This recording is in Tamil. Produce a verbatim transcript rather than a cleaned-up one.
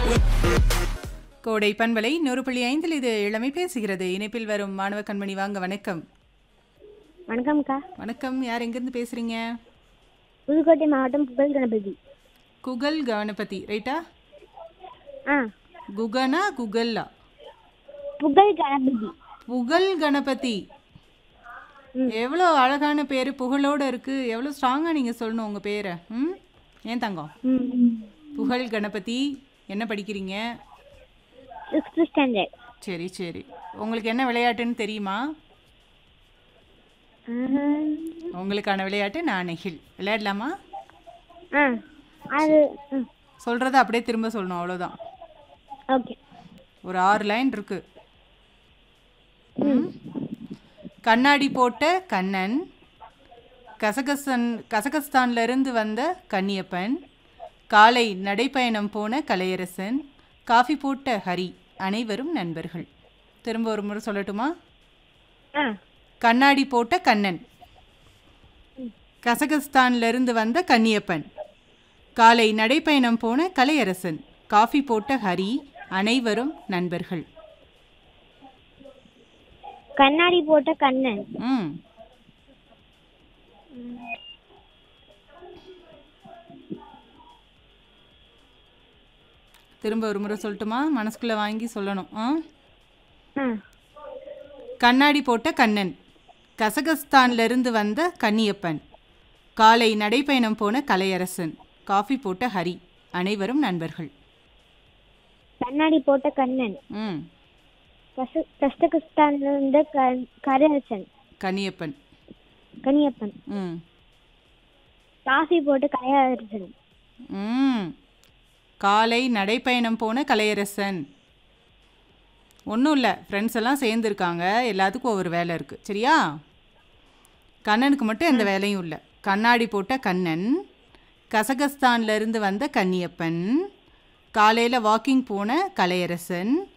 கோடை பண்பலை நூறு புள்ளி ஐந்தில் இது இளமை பேசுகிறது. இணைப்பில் வரும் மாணவ கண்மணி வாங்க. வணக்கம். வணக்கம்க்கா. வணக்கம். யார் எங்கிருந்து பேசுறீங்க? புதுக்கோட்டை மாவட்டம் புகழ் கணபதி. குகல் கணபதி ரைட்டா? ஆ குகனா குகல்லா? புகழ் கணபதி. புகழ் கணபதி. எவ்வளோ அழகான பேர், புகழோட இருக்கு. எவ்வளோ ஸ்ட்ராங்காக நீங்கள் சொல்லணும் உங்கள் பேரை. ம் ஏன் தங்கம்? புகழ் கணபதி. என்ன படிக்கிறீங்க? Sixth standard. சரி சரி. உங்களுக்கு என்ன விளையாட்டுன்னு தெரியுமா? உங்களுக்கான விளையாட்டு நான் நெகில். விளையாடலாமா? ஆ அது சொல்கிறத அப்படியே திரும்ப சொல்லணும், அவ்வளோதான். ஓகே. ஒரு ஆறு லைன் இருக்கு. கண்ணாடி போட்ட கண்ணன், கசகஸ்தான் கசகஸ்தான்ல இருந்து வந்த கன்னியப்பன், காலை நடைப்பயணம் போன கலையரசன், காஃபி போட்ட ஹரி, அனைவரும் நண்பர்கள். திரும்ப ஒரு முறை சொல்லட்டுமா? கண்ணாடி போட்ட கண்ணன், கசகஸ்தான்ல இருந்து வந்த கன்னியப்பன், காலை நடைப்பயணம் போன கலையரசன், காஃபி போட்ட ஹரி, அனைவரும் நண்பர்கள். கண்ணாடி போட்ட கண்ணன். ம் திரும்ப ஒரு முறை சொல்லட்டுமா? மனசுக்குள்ள வாங்கி சொல்லணும். ஆ கண்ணாடி போட்ட கண்ணன், கசகஸ்தான்ல இருந்து வந்த கன்னியப்பன், காலை நடைப்பயணம் போன கலையரசன், காஃபி போட்ட ஹரி, அனைவரும் நண்பர்கள். கண்ணாடி போட்ட கண்ணன். ம் கசகஸ்தான்ல இருந்த கலையரசன், கன்னியப்பன். கன்னியப்பன். ம் காஃபி போட்ட கலையரசன். ம் காலை நடைப்பயணம் போன கலையரசன். ஒன்றும் இல்லை, ஃப்ரெண்ட்ஸ் எல்லாம் சேர்ந்துருக்காங்க, எல்லாத்துக்கும் ஒவ்வொரு வேலை இருக்குது. சரியா? கண்ணனுக்கு மட்டும் எந்த வேலையும் இல்லை. கண்ணாடி போட்ட கண்ணன், கசகஸ்தான்ல இருந்து வந்த கன்னியப்பன், காலையில் வாக்கிங் போன கலையரசன்,